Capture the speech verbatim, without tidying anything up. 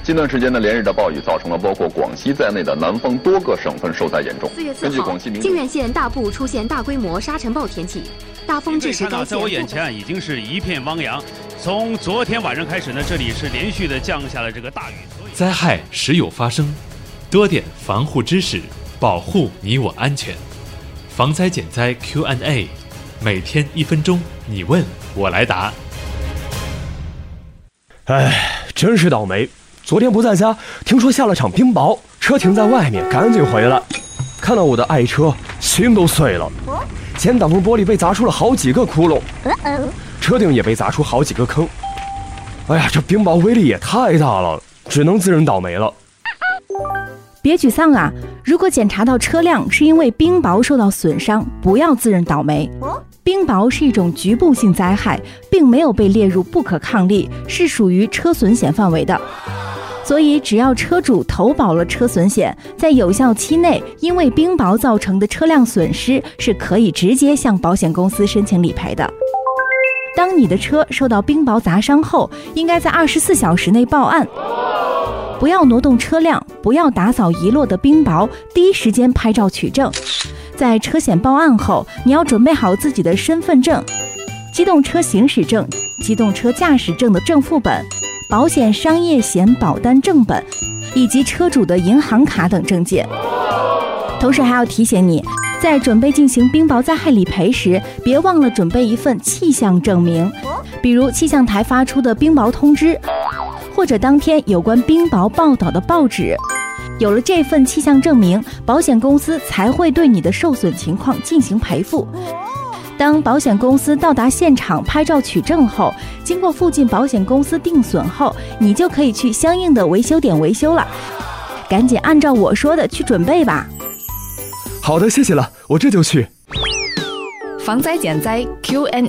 近段时间呢，连日的暴雨造成了包括广西在内的南方多个省份受灾严重。 四月四号，靖远县大部出现大规模沙尘暴天气，大风致使该县。 在我眼前已经是一片汪洋。从昨天晚上开始呢，这里是连续的降下了这个大雨。 灾害时有发生，多点防护知识，保护你我安全。防灾减灾 Q and A， 每天一分钟，你问我来答。 哎，真是倒霉！昨天不在家，听说下了场冰雹，车停在外面，赶紧回来。看到我的爱车，心都碎了。前挡风玻璃被砸出了好几个窟窿，车顶也被砸出好几个坑。哎呀，这冰雹威力也太大了，只能自认倒霉了。 别沮丧啊！如果检查到车辆是因为冰雹受到损伤，不要自认倒霉。冰雹是一种局部性灾害，并没有被列入不可抗力，是属于车损险范围的。所以只要车主投保了车损险，在有效期内因为冰雹造成的车辆损失是可以直接向保险公司申请理赔的。当你的车受到冰雹砸伤后，应该在二十四小时内报案。不要挪动车辆，不要打扫遗落的冰雹，第一时间拍照取证。在车险报案后，你要准备好自己的身份证、机动车行驶证、机动车驾驶证的正副本、保险商业险保单正本，以及车主的银行卡等证件。同时还要提醒你，在准备进行冰雹灾害理赔时，别忘了准备一份气象证明，比如气象台发出的冰雹通知，或者当天有关冰雹报道的报纸。有了这份气象证明，保险公司才会对你的受损情况进行赔付。当保险公司到达现场拍照取证后，经过附近保险公司定损后，你就可以去相应的维修点维修了。赶紧按照我说的去准备吧。 好的，谢谢了，我这就去。 防灾减灾 Q and